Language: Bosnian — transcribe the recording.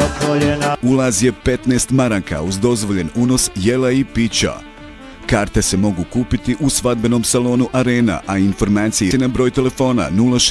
koljena. Ulaz je 15 maraka uz dozvoljen unos jela i pića. Karte se mogu kupiti u svadbenom salonu Arena, a informacije na broj telefona 06